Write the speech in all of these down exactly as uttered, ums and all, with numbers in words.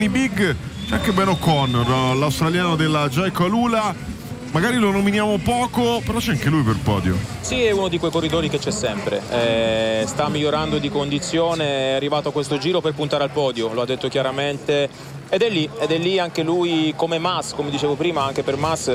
big, c'è anche Ben O'Connor, l'australiano della Jayco Alula. Magari lo nominiamo poco, però c'è anche lui per podio. Sì, è uno di quei corridori che c'è sempre, eh, sta migliorando di condizione, è arrivato a questo giro per puntare al podio, lo ha detto chiaramente, ed è lì, ed è lì anche lui come Mas, come dicevo prima, anche per Mas,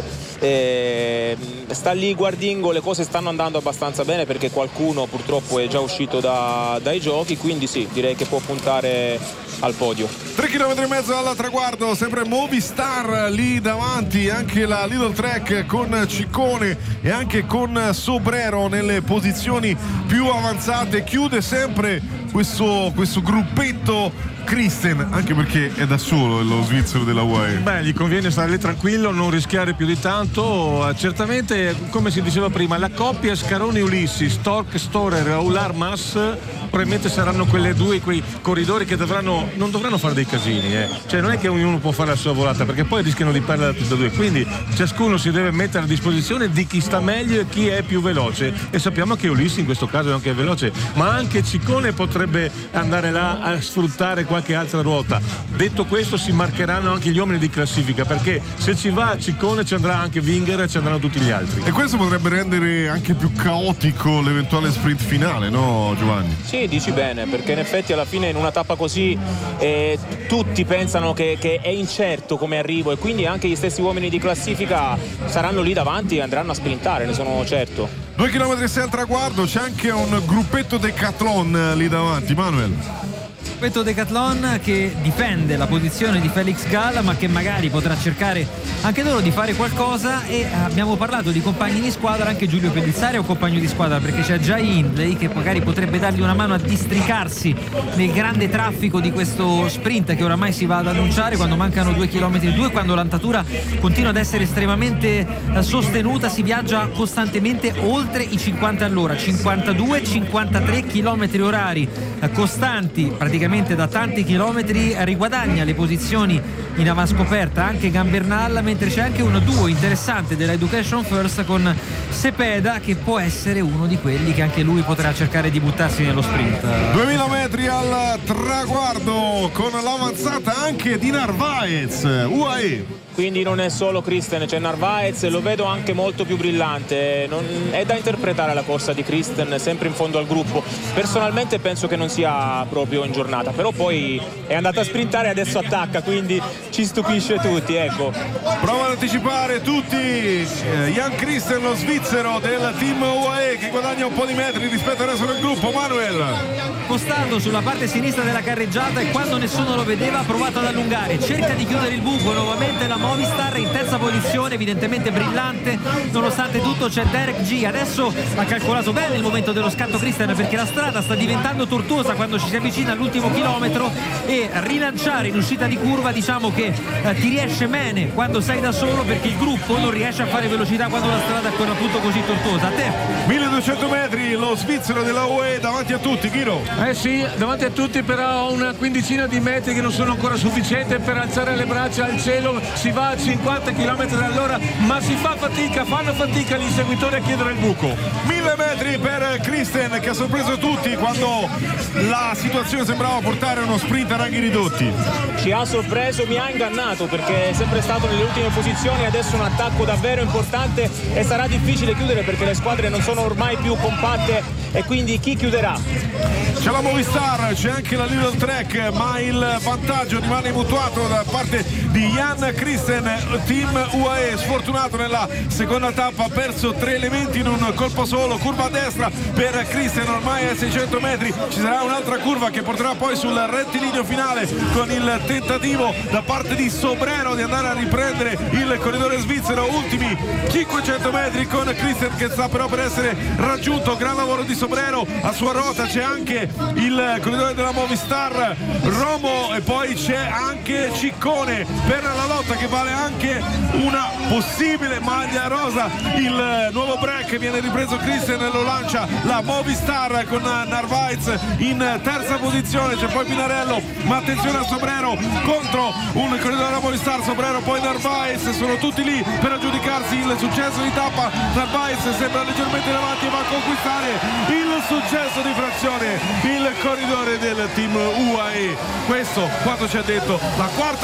eh, sta lì guardingo, le cose stanno andando abbastanza bene perché qualcuno purtroppo è già uscito da, dai giochi, quindi sì, direi che può puntare al podio. tre chilometri e mezzo al traguardo, sempre Movistar lì davanti, anche la Lidl Trek con Ciccone e anche con Sobrero nelle posizioni più avanzate. Chiude sempre questo, questo gruppetto Christen, anche perché è da solo lo svizzero della U A E. Beh, gli conviene stare lì tranquillo, non rischiare più di tanto. Certamente, come si diceva prima, la coppia Scaroni-Ulissi, Stork-Storer, Ular-Mas, probabilmente saranno quelle due, quei corridori che dovranno, non dovranno fare dei casini, eh. Cioè non è che ognuno può fare la sua volata, perché poi rischiano di perdere tutti e due, quindi ciascuno si deve mettere a disposizione di chi sta meglio e chi è più veloce, e sappiamo che Ulissi in questo caso è anche veloce, ma anche Ciccone potrebbe andare là a sfruttare qualche altra ruota. Detto questo, si marcheranno anche gli uomini di classifica, perché se ci va Ciccone ci andrà anche Winger e ci andranno tutti gli altri, e questo potrebbe rendere anche più caotico l'eventuale sprint finale, no Giovanni? Sì, dici bene, perché in effetti alla fine in una tappa così eh, tutti pensano che, che è incerto come arrivo, e quindi anche gli stessi uomini di classifica saranno lì davanti e andranno a sprintare, ne sono certo. Due chilometri e sei al traguardo, c'è anche un gruppetto Decathlon lì davanti, Manuel. Gruppetto Decathlon che difende la posizione di Felix Gall, ma che magari potrà cercare anche loro di fare qualcosa, e abbiamo parlato di compagni di squadra. Anche Giulio Pellizzari è un compagno di squadra, perché c'è Jai Hindley che magari potrebbe dargli una mano a districarsi nel grande traffico di questo sprint che oramai si va ad annunciare, quando mancano due chilometri e due, quando l'andatura continua ad essere estremamente sostenuta, si viaggia costantemente oltre i cinquanta all'ora, cinquantadue cinquantatré chilometri orari costanti praticamente da tanti chilometri. Riguadagna le posizioni in avanscoperta anche Gambernal, mentre c'è anche un duo interessante della Education First con Sepeda, che può essere uno di quelli che anche lui potrà cercare di buttarsi nello sprint. duemila metri al traguardo con l'avanzata anche di Narvaez, U A E. Quindi non è solo Christen, c'è Narvaez, lo vedo anche molto più brillante. Non, è da interpretare la corsa di Christen, sempre in fondo al gruppo. Personalmente penso che non sia proprio in giornata, però poi è andata a sprintare e adesso attacca, quindi ci stupisce tutti, ecco. Prova ad anticipare tutti eh, Jan Christen, lo svizzero del team U A E, che guadagna un po' di metri rispetto al resto del gruppo. Manuel, spostato sulla parte sinistra della carreggiata, e quando nessuno lo vedeva ha provato ad allungare, cerca di chiudere il buco. Nuovamente la Movistar in terza posizione, evidentemente brillante nonostante tutto. C'è Derek G, adesso ha calcolato bene il momento dello scatto Christen, perché la strada sta diventando tortuosa quando ci si avvicina all'ultimo chilometro, e rilanciare in uscita di curva diciamo che eh, ti riesce bene quando sei da solo, perché il gruppo non riesce a fare velocità quando la strada è per l'appunto così tortuosa. A te. milleduecento metri, lo svizzero della U A E davanti a tutti, Ghiro. Eh sì, davanti a tutti, però una quindicina di metri che non sono ancora sufficienti per alzare le braccia al cielo. Si va a cinquanta chilometri all'ora, ma si fa fatica, fanno fatica gli inseguitori a chiedere il buco. Mille metri per Christen, che ha sorpreso tutti quando la situazione sembrava portare uno sprint a ranghi ridotti. Ci ha sorpreso, mi ha ingannato, perché è sempre stato nelle ultime posizioni, adesso un attacco davvero importante e sarà difficile chiudere perché le squadre non sono ormai più compatte, e quindi chi chiuderà? C'è la Movistar, c'è anche la Lidl Trek, ma il vantaggio rimane mutuato da parte di Jan Christen, team U A E. Sfortunato nella seconda tappa, ha perso tre elementi in un colpo solo. Curva a destra per Christen, ormai a seicento metri ci sarà un'altra curva che porterà poi sul rettilineo finale, con il tentativo da parte di Sobrero di andare a riprendere il corridore svizzero. Ultimi cinquecento metri con Christen che sta però per essere raggiunto. Gran lavoro di Sobrero, a sua ruota c'è anche il corridore della Movistar Romo, e poi c'è anche Ciccone per la lotta che vale anche una possibile maglia rosa. Il nuovo break viene ripreso Christen, lo lancia la Movistar con Narvaez in terza posizione. C'è poi Pinarello, ma attenzione a Sobrero contro un corridore della Movistar. Sobrero, poi Narvaez, sono tutti lì per aggiudicarsi il successo di tappa. Narvaez sembra leggermente davanti e va a conquistare il successo di frazione il corridore del team U A E. Questo quanto ci ha detto la quarta